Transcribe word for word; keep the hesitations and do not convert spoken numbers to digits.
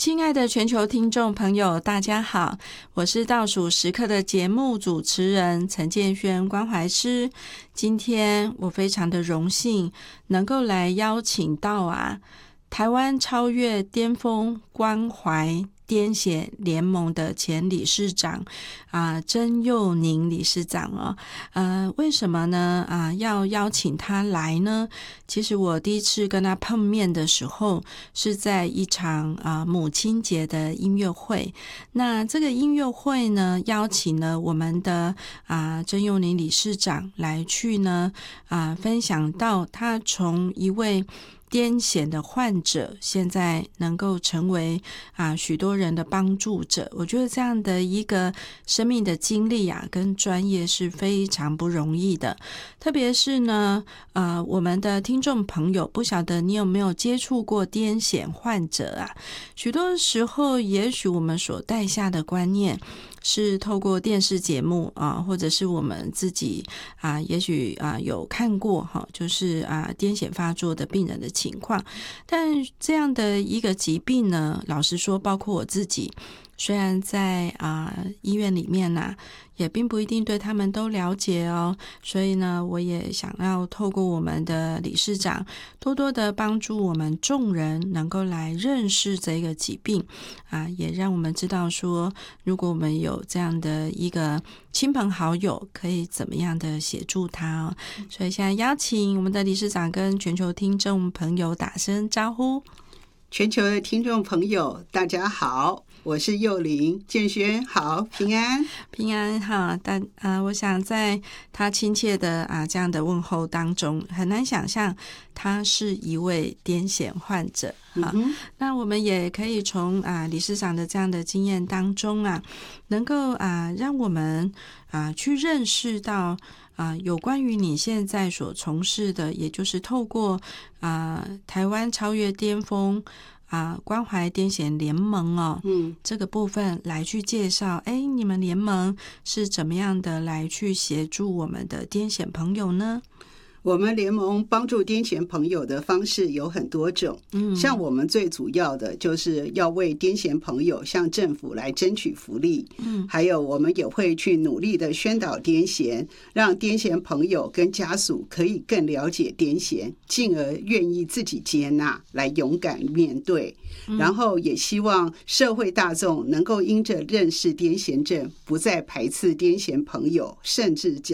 亲爱的全球听众朋友，大家好，我是倒数时刻的节目主持人陈建轩关怀师。今天我非常的荣幸能够来邀请到啊台湾超越巅峰关怀癫痫联盟的前理事长啊、呃、曾佑宁理事长哦，呃，为什么呢？啊、呃，要邀请他来呢？其实我第一次跟他碰面的时候是在一场啊、呃、母亲节的音乐会。那这个音乐会呢，邀请了我们的啊、呃、曾佑宁理事长来去呢啊、呃、分享到他从一位癫痫的患者现在能够成为啊许多人的帮助者，我觉得这样的一个生命的经历啊跟专业是非常不容易的。特别是呢呃我们的听众朋友，不晓得你有没有接触过癫痫患者啊？许多时候也许我们所带下的观念是透过电视节目啊，或者是我们自己啊，也许啊有看过哈，就是啊癫痫发作的病人的情况。但这样的一个疾病呢，老实说，包括我自己，虽然在啊医院里面呢、啊，也并不一定对他们都了解哦。所以呢，我也想要透过我们的理事长，多多的帮助我们众人能够来认识这个疾病啊，也让我们知道说，如果我们有这样的一个亲朋好友，可以怎么样的协助他哦。所以现在邀请我们的理事长跟全球听众朋友打声招呼。 全球的听众朋友大家好，我是幼玲，建轩好，平安平安哈。但呃，我想在他亲切的啊这样的问候当中，很难想象他是一位癫痫患者哈、嗯。那我们也可以从啊理事长的这样的经验当中啊，能够啊让我们啊去认识到啊有关于你现在所从事的，也就是透过啊台湾超越巅峰啊，关怀癫痫联盟哦，嗯，这个部分来去介绍，哎，你们联盟是怎么样的来去协助我们的癫痫朋友呢？ 我们联盟帮助癫痫朋友的方式有很多种，嗯，像我们最主要的就是要为癫痫朋友向政府来争取福利，嗯，还有我们也会去努力的宣导癫痫，让癫痫朋友跟家属可以更了解癫痫，进而愿意自己接纳，来勇敢面对，嗯，然后也希望社会大众能够因着认识癫痫症，不再排斥癫痫朋友，甚至